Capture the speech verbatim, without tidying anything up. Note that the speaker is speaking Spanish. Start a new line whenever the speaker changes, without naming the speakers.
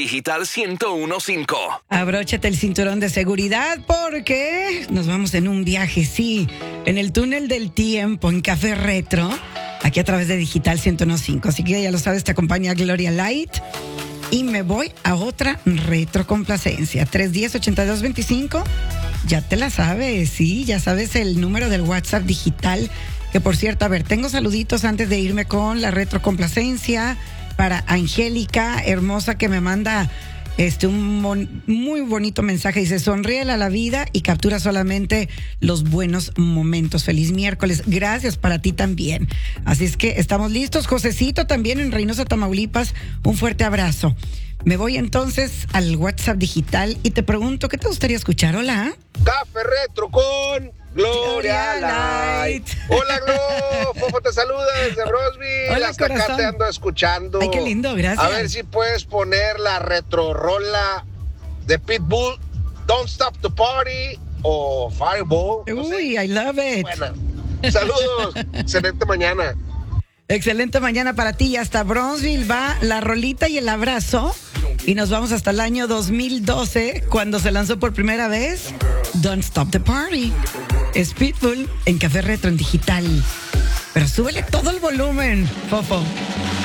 Digital ciento uno punto cinco.
Abróchate el cinturón de seguridad porque nos vamos en un viaje, sí, en el túnel del tiempo, en Café Retro, aquí a través de Digital ciento uno punto cinco. Así que ya lo sabes, te acompaña Gloria Light. Y me voy a otra retrocomplacencia. tres uno cero, ocho dos dos cinco. Ya te la sabes, sí, ya sabes el número del WhatsApp digital. Que por cierto, a ver, tengo saluditos antes de irme con la retrocomplacencia para Angélica, hermosa, que me manda este un mon, muy bonito mensaje. Dice, sonríele a la vida y captura solamente los buenos momentos. Feliz miércoles. Gracias para ti también. Así es que estamos listos. Josecito también en Reynosa, Tamaulipas. Un fuerte abrazo. Me voy entonces al WhatsApp digital y te pregunto, ¿qué te gustaría escuchar? Hola.
Café Retro con Gloria, Gloria Light. Hola, Glo. Fofo te saluda desde Roseville.
Hola,
hasta
corazón.
acá te ando escuchando.
Ay, qué lindo, gracias.
A ver si puedes poner la retro rola de Pitbull, Don't Stop the Party o Fireball. No
Uy,
sé.
I love it.
Bueno, saludos. Excelente mañana.
Excelente mañana para ti. Y hasta Bronzeville va la rolita y el abrazo. Y nos vamos hasta el año dos mil doce, cuando se lanzó por primera vez Don't Stop the Party. Es Pitbull en Café Retro en digital. Pero súbele todo el volumen, Fofo.